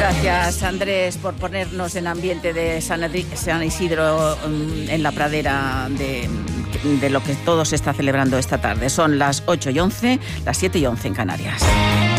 Gracias, Andrés, por ponernos en ambiente de San Isidro en la pradera de lo que todo se está celebrando esta tarde. Son las 8:11, las 7:11 en Canarias.